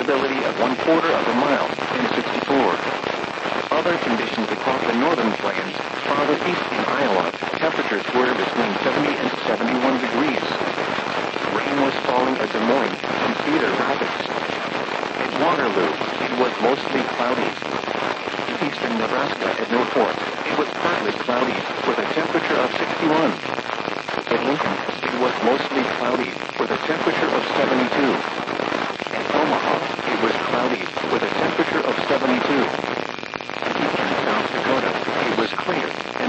visibility of 1/4 of a mile in 64. Other conditions across the northern plains, farther east in Iowa, temperatures were between 70 and 71 degrees. Rain was falling at Des Moines and Cedar Rapids. At Waterloo, it was mostly cloudy. In eastern Nebraska at Norfolk, it was partly cloudy, with a temperature of 61. At Lincoln, it was mostly cloudy, with a temperature of 72. At Omaha, it was cloudy, with a temperature of 72.